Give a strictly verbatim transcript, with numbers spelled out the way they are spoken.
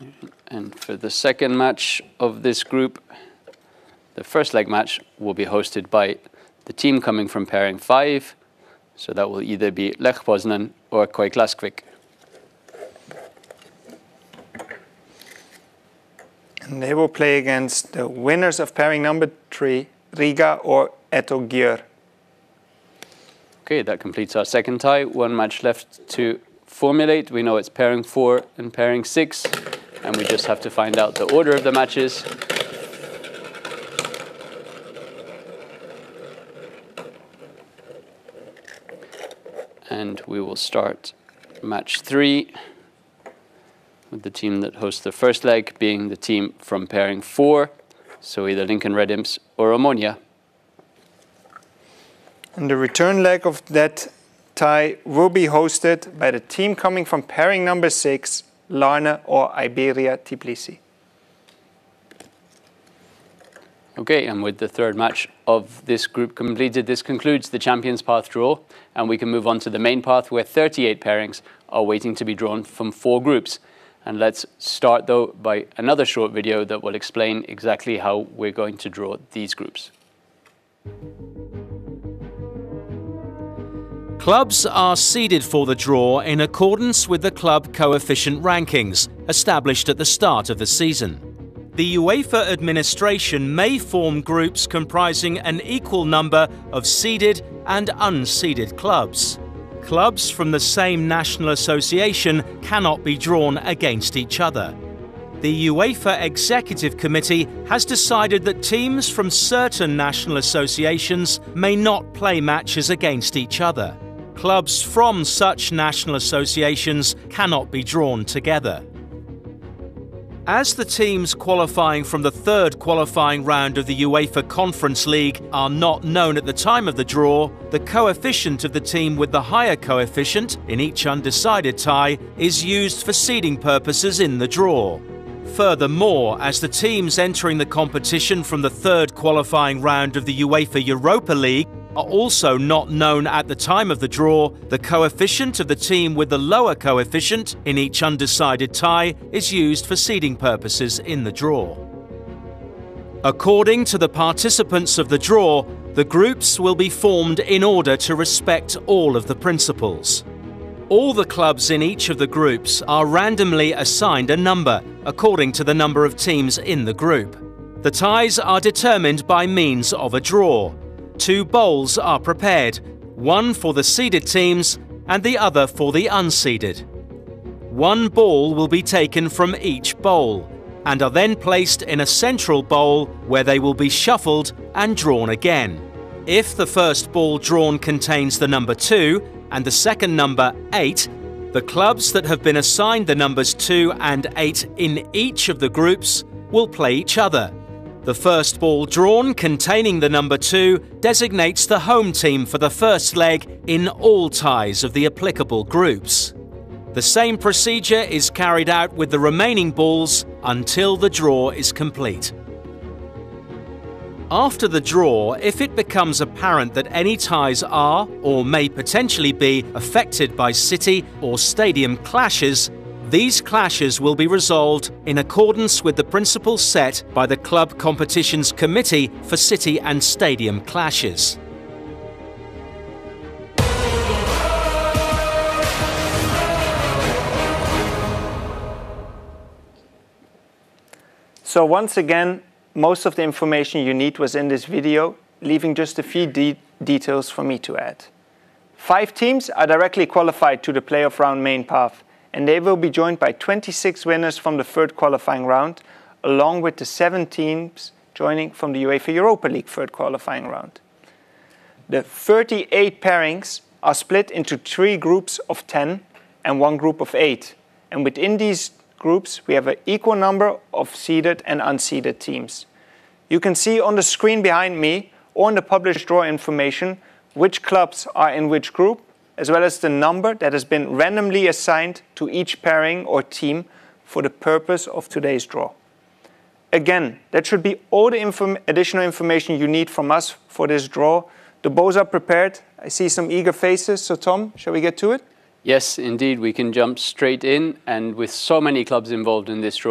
And for the second match of this group, the first leg match will be hosted by the team coming from pairing five. So that will either be Lech Poznan or Koi Klaskvik. And they will play against the winners of pairing number three, Riga or Eto Győr. Okay, that completes our second tie. One match left to formulate. We know it's pairing four and pairing six, and we just have to find out the order of the matches. And we will start match three with the team that hosts the first leg being the team from pairing four, so either Lincoln Red Imps or Omonia. And the return leg of that tie will be hosted by the team coming from pairing number six, Larne or Iberia Tbilisi. Okay, and with the third match of this group completed, this concludes the Champions Path draw, and we can move on to the main path where thirty-eight pairings are waiting to be drawn from four groups. And let's start though by another short video that will explain exactly how we're going to draw these groups. Clubs are seeded for the draw in accordance with the club coefficient rankings established at the start of the season. The UEFA administration may form groups comprising an equal number of seeded and unseeded clubs. Clubs from the same national association cannot be drawn against each other. The UEFA Executive Committee has decided that teams from certain national associations may not play matches against each other. Clubs from such national associations cannot be drawn together. As the teams qualifying from the third qualifying round of the UEFA Conference League are not known at the time of the draw, the coefficient of the team with the higher coefficient in each undecided tie is used for seeding purposes in the draw. Furthermore, as the teams entering the competition from the third qualifying round of the UEFA Europa League are also not known at the time of the draw, the coefficient of the team with the lower coefficient in each undecided tie is used for seeding purposes in the draw. According to the participants of the draw, the groups will be formed in order to respect all of the principles. All the clubs in each of the groups are randomly assigned a number according to the number of teams in the group. The ties are determined by means of a draw. Two bowls are prepared, one for the seeded teams and the other for the unseeded. One ball will be taken from each bowl and are then placed in a central bowl where they will be shuffled and drawn again. If the first ball drawn contains the number two and the second number eight, the clubs that have been assigned the numbers two and eight in each of the groups will play each other. The first ball drawn containing the number two designates the home team for the first leg in all ties of the applicable groups. The same procedure is carried out with the remaining balls until the draw is complete. After the draw, if it becomes apparent that any ties are or may potentially be affected by city or stadium clashes, these clashes will be resolved in accordance with the principles set by the Club Competitions Committee for City and Stadium Clashes. So once again, most of the information you need was in this video, leaving just a few de details for me to add. Five teams are directly qualified to the playoff round main path, and they will be joined by twenty-six winners from the third qualifying round, along with the seven teams joining from the UEFA Europa League third qualifying round. The thirty-eight pairings are split into three groups of ten and one group of eight, and within these groups we have an equal number of seeded and unseeded teams. You can see on the screen behind me or in the published draw information which clubs are in which group, as well as the number that has been randomly assigned to each pairing or team for the purpose of today's draw. Again, that should be all the inform additional information you need from us for this draw. The bowls are prepared. I see some eager faces, so Tom, shall we get to it? Yes, indeed, we can jump straight in, and with so many clubs involved in this draw,